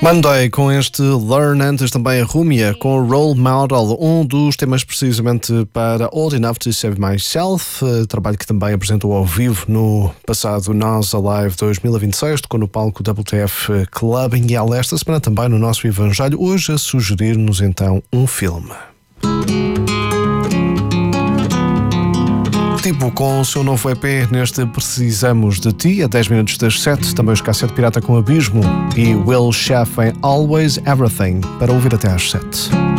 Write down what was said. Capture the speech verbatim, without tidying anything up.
Monday com este Learn, antes também a Rumia com o Role Model, um dos temas precisamente para Old Enough to Save Myself, trabalho que também apresentou ao vivo no passado Nós Alive dois mil e vinte e seis, tocou no palco W T F Clubbing e ela esta semana também no nosso Evangelho, hoje a sugerir-nos então um filme. Tipo com o seu novo E P neste Precisamos de Ti, a dez minutos das sete, também os Cassete Pirata com Abismo e Will Sheff em Always Everything, para ouvir até às sete.